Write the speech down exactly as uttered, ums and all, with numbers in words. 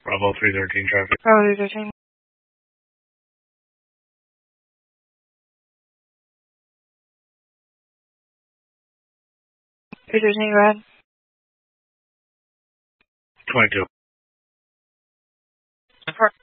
Bravo three thirteen traffic. Bravo three thirteen. three thirteen, go ahead. twenty-two. Report.